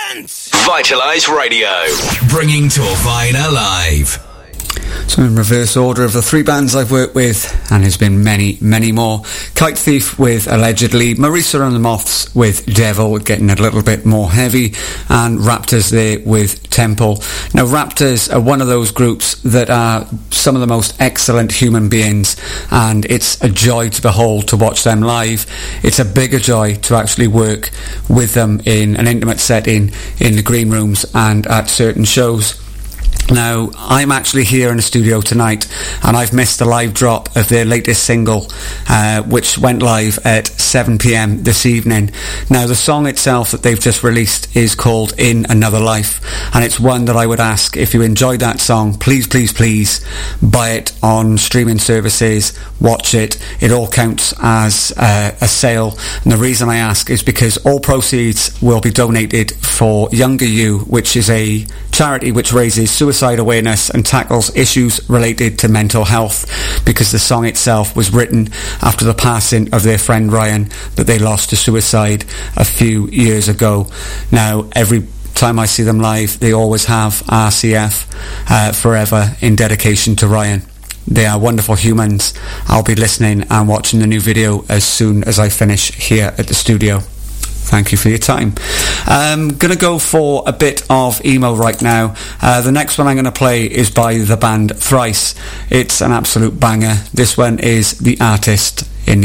Dance! Vitalise Radio, bringing Torfine alive. So in reverse order of the three bands I've worked with, and there's been many, many more. Kite Thief with Allegedly, Marisa and the Moths with Devil, getting a little bit more heavy, and Raptors there with Temple. Now Raptors are one of those groups that are some of the most excellent human beings, and it's a joy to behold to watch them live. It's a bigger joy to actually work with them in an intimate setting in the green rooms and at certain shows. Now, I'm actually here in the studio tonight, and I've missed the live drop of their latest single, which went live at 7 p.m. this evening. Now, the song itself that they've just released is called In Another Life, and it's one that I would ask, if you enjoyed that song, please, please, please buy it on streaming services, watch it. It all counts as a sale, and the reason I ask is because all proceeds will be donated for Younger You, which is a charity which raises suicide awareness and tackles issues related to mental health, because the song itself was written after the passing of their friend Ryan that they lost to suicide a few years ago. Now, every time I see them live, they always have RCF forever in dedication to Ryan. They are wonderful humans. I'll be listening and watching the new video as soon as I finish here at the studio. Thank you for your time. I'm going to go for a bit of emo right now. The next one I'm going to play is by the band Thrice. It's an absolute banger. This one is The Artist.